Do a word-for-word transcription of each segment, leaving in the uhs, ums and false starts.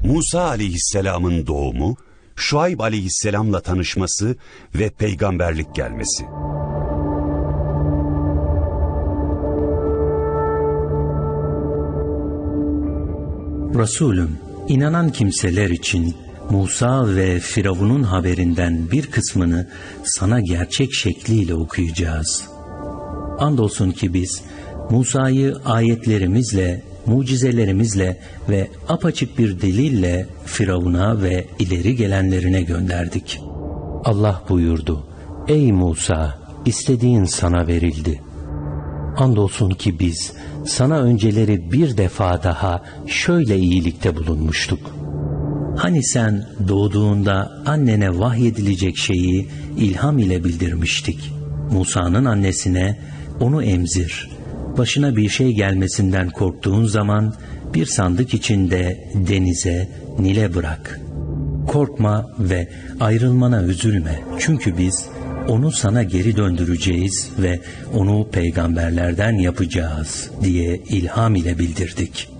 Musa aleyhisselamın doğumu, Şuayb aleyhisselamla tanışması ve peygamberlik gelmesi. Resulüm, inanan kimseler için Musa ve Firavun'un haberinden bir kısmını sana gerçek şekliyle okuyacağız. Andolsun ki biz Musa'yı ayetlerimizle, mucizelerimizle ve apaçık bir delille Firavun'a ve ileri gelenlerine gönderdik. Allah buyurdu: Ey Musa, istediğin sana verildi. Andolsun ki biz sana önceleri bir defa daha şöyle iyilikte bulunmuştuk. Hani sen doğduğunda annene vahyedilecek şeyi ilham ile bildirmiştik. Musa'nın annesine onu emzir, başına bir şey gelmesinden korktuğun zaman bir sandık içinde denize, Nil'e bırak. Korkma ve ayrılmana üzülme, çünkü biz onu sana geri döndüreceğiz ve onu peygamberlerden yapacağız diye ilham ile bildirdik.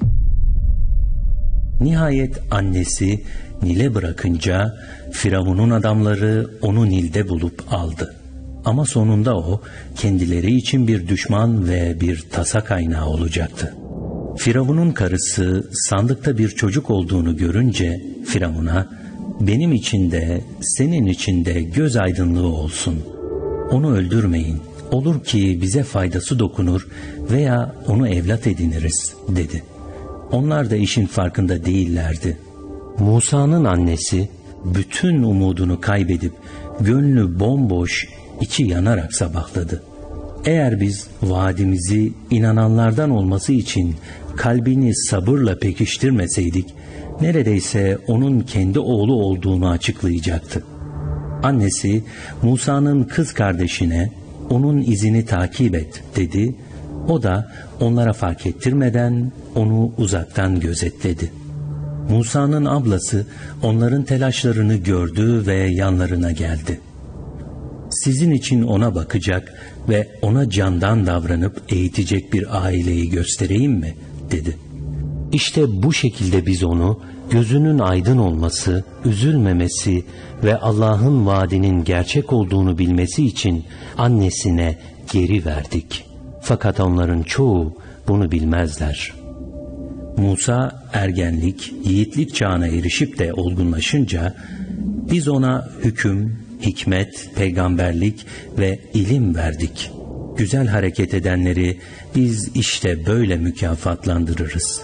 Nihayet annesi Nil'e bırakınca Firavun'un adamları onu Nil'de bulup aldı. Ama sonunda o kendileri için bir düşman ve bir tasa kaynağı olacaktı. Firavun'un karısı sandıkta bir çocuk olduğunu görünce Firavun'a, benim için de senin için de göz aydınlığı olsun. Onu öldürmeyin. Olur ki bize faydası dokunur veya onu evlat ediniriz dedi. Onlar da işin farkında değillerdi. Musa'nın annesi bütün umudunu kaybedip gönlü bomboş, içi yanarak sabahladı. Eğer biz vaadimizi inananlardan olması için kalbini sabırla pekiştirmeseydik, neredeyse onun kendi oğlu olduğunu açıklayacaktı. Annesi Musa'nın kız kardeşine onun izini takip et dedi. O da onlara fark ettirmeden onu uzaktan gözetledi. Musa'nın ablası onların telaşlarını gördü ve yanlarına geldi. Sizin için ona bakacak ve ona candan davranıp eğitecek bir aileyi göstereyim mi? dedi. İşte bu şekilde biz onu gözünün aydın olması, üzülmemesi ve Allah'ın vaadinin gerçek olduğunu bilmesi için annesine geri verdik. Fakat onların çoğu bunu bilmezler. Musa ergenlik, yiğitlik çağına erişip de olgunlaşınca biz ona hüküm, hikmet, peygamberlik ve ilim verdik. Güzel hareket edenleri biz işte böyle mükafatlandırırız.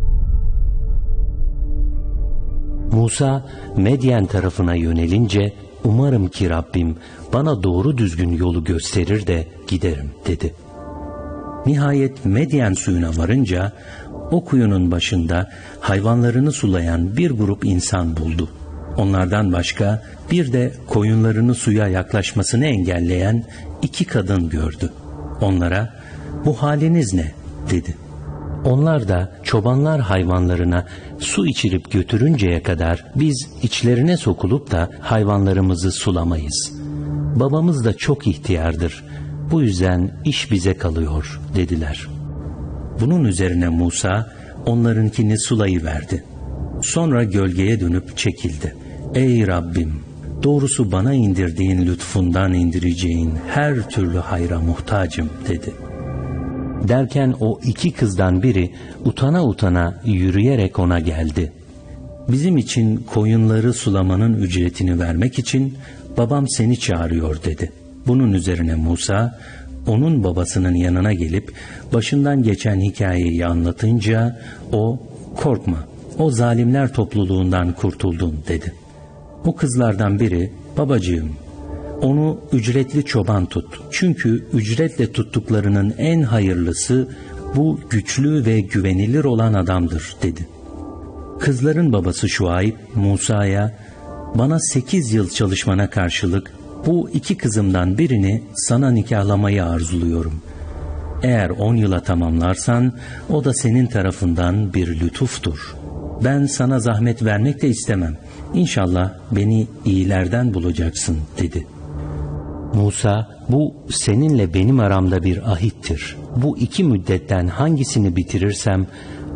Musa Medyen tarafına yönelince umarım ki Rabbim bana doğru düzgün yolu gösterir de giderim dedi. Nihayet Medyen suyuna varınca o kuyunun başında hayvanlarını sulayan bir grup insan buldu. Onlardan başka bir de koyunlarını suya yaklaşmasını engelleyen iki kadın gördü. Onlara bu haliniz ne dedi. Onlar da çobanlar hayvanlarına su içirip götürünceye kadar biz içlerine sokulup da hayvanlarımızı sulamayız. Babamız da çok ihtiyardır. Bu yüzden iş bize kalıyor dediler. Bunun üzerine Musa onlarınkini sulayıverdi. Sonra gölgeye dönüp çekildi. Ey Rabbim! Doğrusu bana indirdiğin lütfundan indireceğin her türlü hayra muhtacım dedi. Derken o iki kızdan biri utana utana yürüyerek ona geldi. Bizim için koyunları sulamanın ücretini vermek için babam seni çağırıyor dedi. Bunun üzerine Musa onun babasının yanına gelip başından geçen hikayeyi anlatınca o korkma, o zalimler topluluğundan kurtuldun dedi. O kızlardan biri babacığım onu ücretli çoban tut. Çünkü ücretle tuttuklarının en hayırlısı bu güçlü ve güvenilir olan adamdır dedi. Kızların babası Şuayb Musa'ya bana sekiz yıl çalışmana karşılık bu iki kızımdan birini sana nikahlamayı arzuluyorum. Eğer on yıla tamamlarsan o da senin tarafından bir lütuftur. Ben sana zahmet vermek de istemem. İnşallah beni iyilerden bulacaksın dedi. Musa, bu seninle benim aramda bir ahittir. Bu iki müddetten hangisini bitirirsem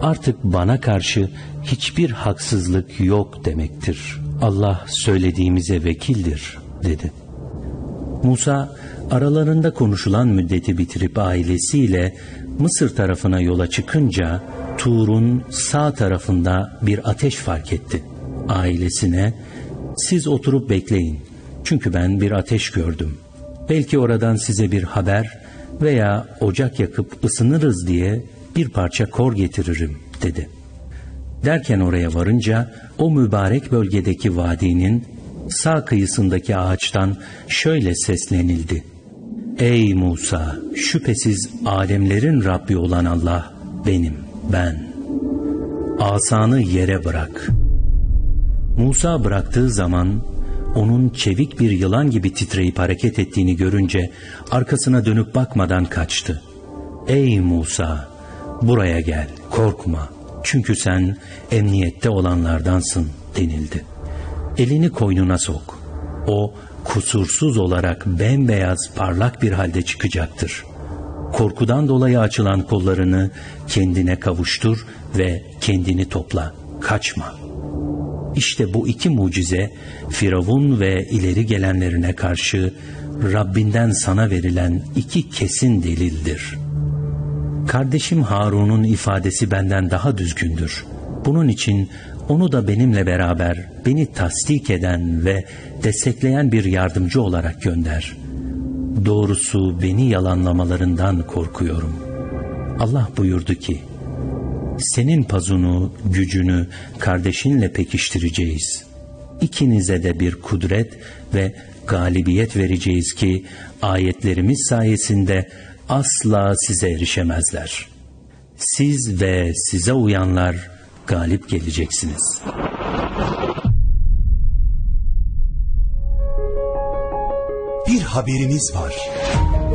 artık bana karşı hiçbir haksızlık yok demektir. Allah söylediğimize vekildir, dedi. Musa, aralarında konuşulan müddeti bitirip ailesiyle Mısır tarafına yola çıkınca, Tur'un sağ tarafında bir ateş fark etti. Ailesine, siz oturup bekleyin, çünkü ben bir ateş gördüm. Belki oradan size bir haber veya ocak yakıp ısınırız diye bir parça kor getiririm, dedi. Derken oraya varınca o mübarek bölgedeki vadinin sağ kıyısındaki ağaçtan şöyle seslenildi: Ey Musa, şüphesiz alemlerin Rabbi olan Allah benim, ben. Asanı yere bırak. Musa bıraktığı zaman onun çevik bir yılan gibi titreyip hareket ettiğini görünce arkasına dönüp bakmadan kaçtı. Ey Musa, buraya gel, korkma, çünkü sen emniyette olanlardansın, denildi. Elini koynuna sok. O kusursuz olarak bembeyaz parlak bir halde çıkacaktır. Korkudan dolayı açılan kollarını kendine kavuştur ve kendini topla, kaçma. İşte bu iki mucize Firavun ve ileri gelenlerine karşı Rabbinden sana verilen iki kesin delildir. Kardeşim Harun'un ifadesi benden daha düzgündür. Bunun için onu da benimle beraber beni tasdik eden ve destekleyen bir yardımcı olarak gönder. Doğrusu beni yalanlamalarından korkuyorum. Allah buyurdu ki, senin pazunu, gücünü kardeşinle pekiştireceğiz. İkinize de bir kudret ve galibiyet vereceğiz ki ayetlerimiz sayesinde asla size erişemezler. Siz ve size uyanlar galip geleceksiniz. Bir haberimiz var.